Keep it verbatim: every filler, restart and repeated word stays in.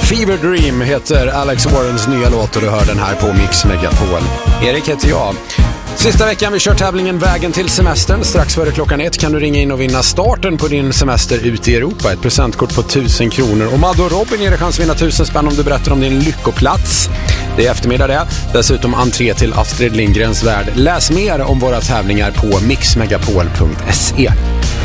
Fever Dream heter Alex Warrens nya låt och du hör den här på Mix Megapol. Erik heter jag. Sista veckan vi kör tävlingen Vägen till semestern. Strax före klockan ett kan du ringa in och vinna starten på din semester ute i Europa. Ett presentkort på tusen kronor. Och Maddo och Robin ger dig chans att vinna tusen spänn om du berättar om din lyckoplats. Det är eftermiddag det. Dessutom entré till Astrid Lindgrens värld. Läs mer om våra tävlingar på mix megapol punkt se.